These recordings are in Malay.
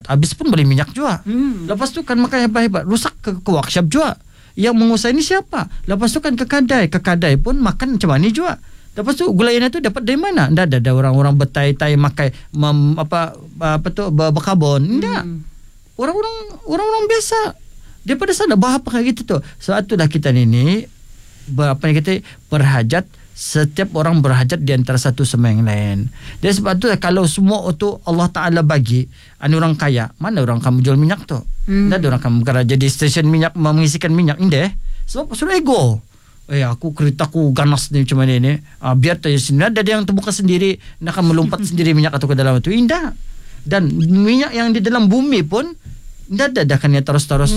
habis pun beli minyak juga. Lepas tu kan makan hebat-hebat, rusak ke workshop juga. Yang menguasai ni siapa? Lepas tu kan ke kedai pun makan macam mana juga. Lepas tu gulayan itu dapat dari mana? Tidak ada orang-orang bertai-tai makai berkarbon. Tidak. Orang-orang biasa daripada sana bahap kayak gitu tu. Sebab itulah kita ni berhajat. Setiap orang berhajat di antara satu sama yang lain. Jadi sebab tu kalau semua itu Allah Ta'ala bagi orang kaya, mana orang kamu jual minyak tu? Tak ada orang kamu kerja di stesen minyak mengisikan minyak. Indah. Sebab sudah ego. Aku keretaku ganas ni macam mana ni. Biar tu sini ada yang terbuka sendiri, nak akan melompat sendiri minyak atau ke dalam itu. Indah. Dan minyak yang di dalam bumi pun tidak ada kan ya terus-terus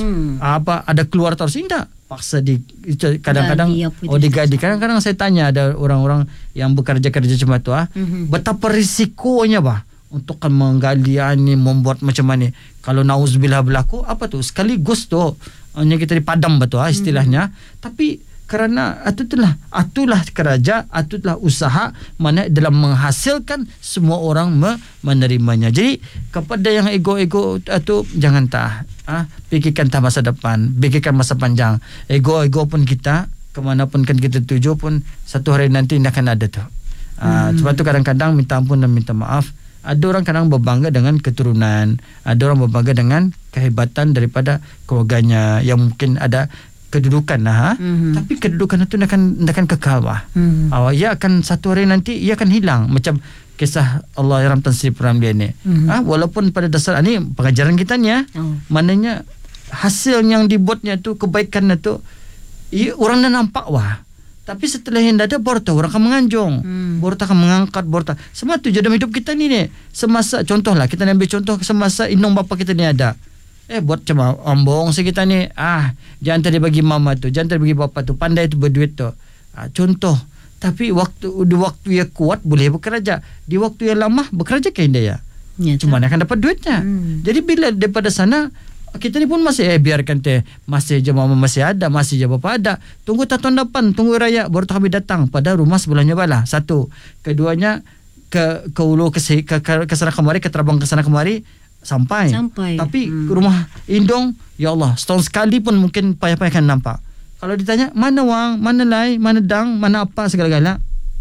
ada keluar terus. Indah. Paksa kadang-kadang digadi. Kadang-kadang saya tanya ada orang-orang yang bekerja-kerja macam tu betapa risikonya untuk menggali ni, membuat macam mana. Kalau nauzubillah berlaku apa tu sekaligus tu hanya kita dipadam betul istilahnya. Tapi kerana itulah kerja, itulah usaha mana dalam menghasilkan semua orang menerimanya. Jadi kepada yang ego-ego itu jangan fikirkan masa depan, fikirkan masa panjang. Ego-ego pun kita kemanapun kan kita tuju pun satu hari nanti tidak akan ada tu. Sebab tu kadang-kadang minta ampun dan minta maaf. Ada orang kadang berbangga dengan keturunan, ada orang berbangga dengan kehebatan daripada keluarganya yang mungkin ada kedudukan tapi kedudukan itu akan kekal ia akan satu hari nanti ia akan hilang, macam kisah Allah Yaram Tan Sri Ramli ni. Walaupun pada dasar ni pengajaran kita ni maknanya hasil yang dibuatnya tu, kebaikan itu orang dah nampak tapi setelah yang ada baru tahu orang akan menganjung, baru akan mengangkat, semua tu dalam hidup kita ni semasa contohlah kita ambil contoh semasa indung bapa kita ni ada buat macam ambong sekitar ni jangan tadi bagi mama tu, jangan tadi bagi bapa tu, pandai tu berduit tu, contoh. Tapi di waktu yang kuat boleh bekerja, di waktu yang lama bekerja ke India cuma akan dapat duitnya. Jadi bila daripada sana kita ni pun masih biarkan masih je mama masih ada, masih je bapa ada, tunggu tahun depan, tunggu raya baru kami datang pada rumah sebelahnya satu. Keduanya ke ulu ke sana kemari, ke Terabang ke sana kemari sampai. Tapi rumah indong ya Allah setahun sekali pun mungkin payah-payah kan nampak. Kalau ditanya mana wang, mana lai, mana dang, mana apa segala-gala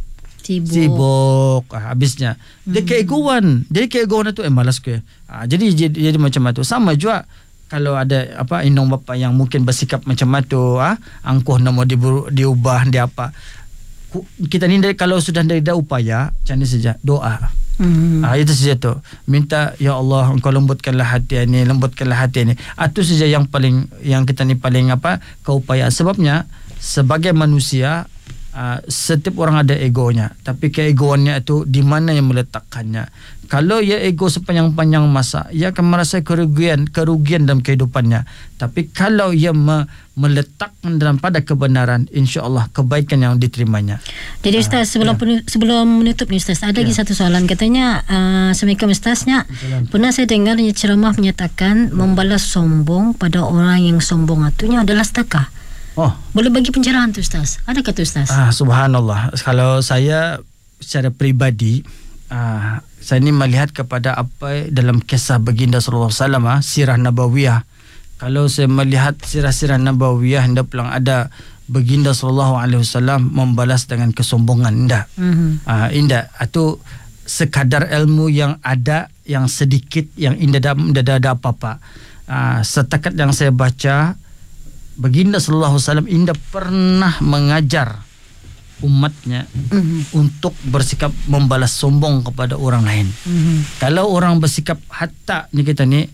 sibuk habisnya. Dia keegoan itu malas ke. Jadi macam itu. Sama juga kalau ada indong bapa yang mungkin bersikap macam itu, angkuh nama diubah dia apa. Kita ni kalau sudah ada upaya macam ni saja doa. Itu saja tu. Minta ya Allah engkau lembutkanlah hati ini. Itu saja yang kita ni paling keupayaan. Sebabnya sebagai manusia setiap orang ada egonya, tapi keegoannya itu di mana yang meletakkannya. Kalau ia ego sepanjang-panjang masa, ia akan merasa kerugian dalam kehidupannya. Tapi kalau ia meletakkan dalam pada kebenaran, insya-Allah kebaikan yang diterimanya. Jadi Ustaz, sebelum menutup ni Ustaz, ada lagi satu soalan. Katanya Assalamualaikum Ustaznya. Pernah saya dengar ceramah menyatakan membalas sombong pada orang yang sombong itunya adalah sedekah. Boleh bagi pencerahan tu Ustaz? Ada kata Ustaz? Subhanallah. Kalau saya secara peribadi saya ni melihat kepada apa dalam kisah baginda sallallahu alaihi wasallam, sirah nabawiyah. Kalau saya melihat sirah-sirah nabawiyah, hendak pulang ada baginda sallallahu alaihi wasallam membalas dengan kesombongan. Indah itu sekadar ilmu yang ada, yang sedikit, yang indah ada apa-apa. Setakat yang saya baca, baginda sallallahu alaihi wasallam indah pernah mengajar umatnya untuk bersikap membalas sombong kepada orang lain. Kalau orang bersikap hatta ni kita ni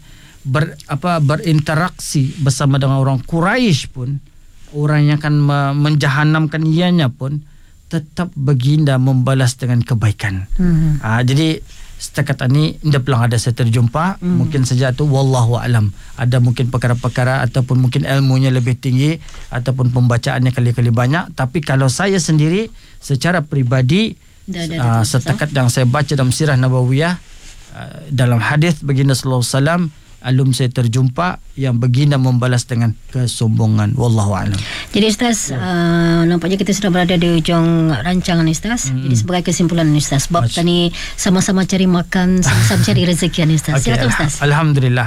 berinteraksi bersama dengan orang Quraisy pun, orang yang akan menjahanamkan ianya pun, tetap baginda membalas dengan kebaikan. Jadi setakat ini tidak pelang ada saya terjumpa. Mungkin saja tu wallahu alam, ada mungkin perkara-perkara ataupun mungkin ilmunya lebih tinggi ataupun pembacaannya kali-kali banyak. Tapi kalau saya sendiri secara peribadi setakat yang saya baca dalam sirah nabawiyah, dalam hadis baginda sallallahu alaihi wasallam, alum saya terjumpa yang baginda membalas dengan kesombongan. Wallahu a'lam. Jadi Ustaz, nampaknya kita sudah berada di ujung rancangan Ustaz. Jadi sebagai kesimpulan Ustaz, sebab tadi sama-sama cari makan, sama-sama cari rezeki Ustaz. Silakan Ustaz. Alhamdulillah.